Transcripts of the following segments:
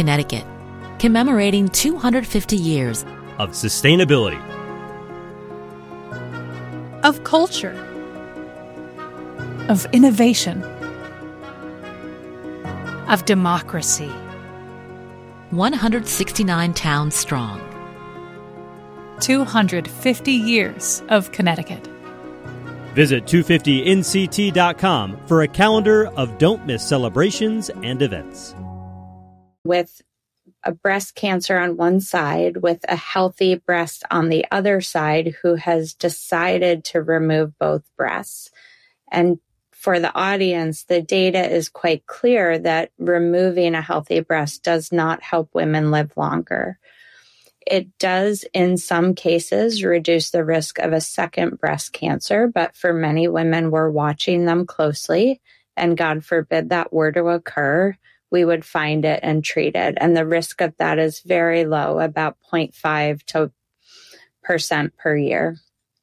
Connecticut, commemorating 250 years of sustainability, of culture, of innovation, of democracy. 169 towns strong. 250 years of Connecticut. Visit 250nct.com for a calendar of don't miss celebrations and events. With a breast cancer on one side, with a healthy breast on the other side, who has decided to remove both breasts. And for the audience, the data is quite clear that removing a healthy breast does not help women live longer. It does, in some cases, reduce the risk of a second breast cancer, but for many women, we're watching them closely, and God forbid that were to occur, we would find it and treat it. And the risk of that is very low, about 0.5% per year.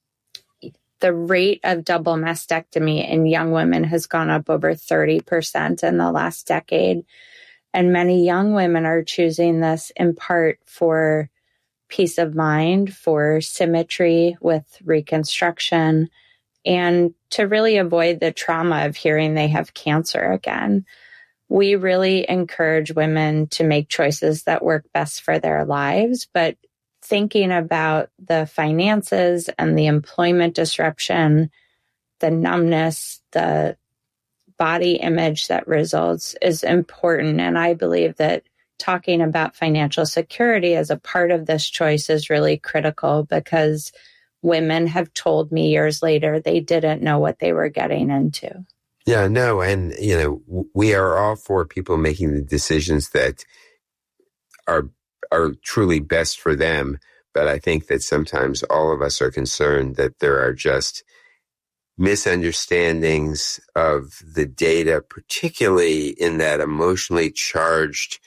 The rate of double mastectomy in young women has gone up over 30% in the last decade. And many young women are choosing this in part for peace of mind, for symmetry with reconstruction, and to really avoid the trauma of hearing they have cancer again. We really encourage women to make choices that work best for their lives, but thinking about the finances and the employment disruption, the numbness, the body image that results is important. And I believe that talking about financial security as a part of this choice is really critical, because women have told me years later they didn't know what they were getting into. Yeah, no. And, we are all for people making the decisions that are truly best for them. But I think that sometimes all of us are concerned that there are just misunderstandings of the data, particularly in that emotionally charged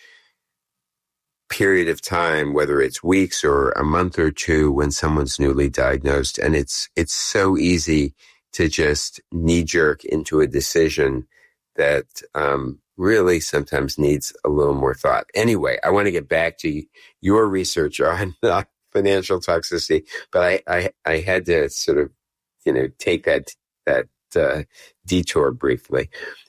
period of time, whether it's weeks or a month or two when someone's newly diagnosed. And it's so easy to just knee-jerk into a decision that really sometimes needs a little more thought. Anyway, I want to get back to your research on financial toxicity, but I had to sort of, take that detour briefly.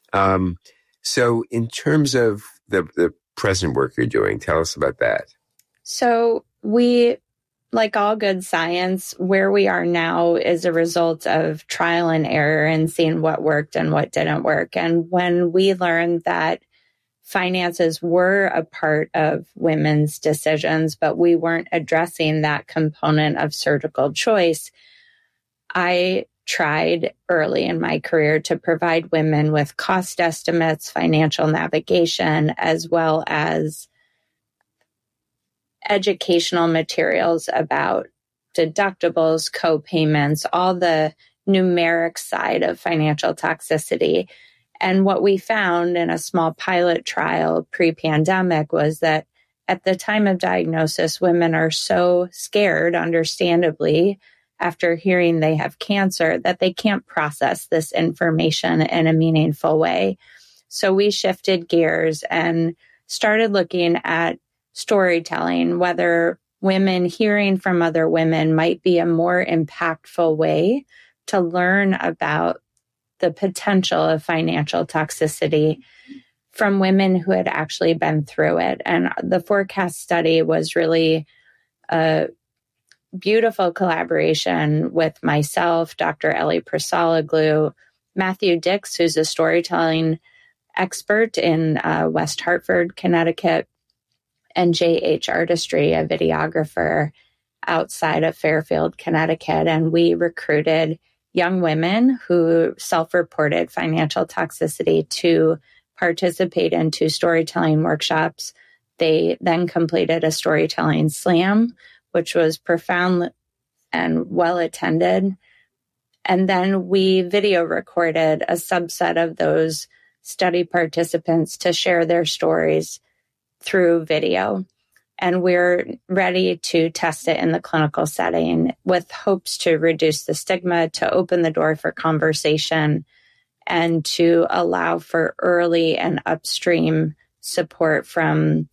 So in terms of the present work you're doing, tell us about that. So we, like all good science, where we are now is a result of trial and error and seeing what worked and what didn't work. And when we learned that finances were a part of women's decisions, but we weren't addressing that component of surgical choice, I tried early in my career to provide women with cost estimates, financial navigation, as well as educational materials about deductibles, co-payments, all the numeric side of financial toxicity. And what we found in a small pilot trial pre-pandemic was that at the time of diagnosis, women are so scared, understandably, after hearing they have cancer, that they can't process this information in a meaningful way. So we shifted gears and started looking at storytelling, whether women hearing from other women might be a more impactful way to learn about the potential of financial toxicity from women who had actually been through it. And the Forecast study was really a beautiful collaboration with myself, Dr. Ellie Prasaloglu, Matthew Dix, who's a storytelling expert in West Hartford, Connecticut, and J.H. Artistry, a videographer outside of Fairfield, Connecticut. And we recruited young women who self-reported financial toxicity to participate in 2 storytelling workshops. They then completed a storytelling slam, which was profound and well attended. And then we video recorded a subset of those study participants to share their stories through video. And we're ready to test it in the clinical setting with hopes to reduce the stigma, to open the door for conversation, and to allow for early and upstream support from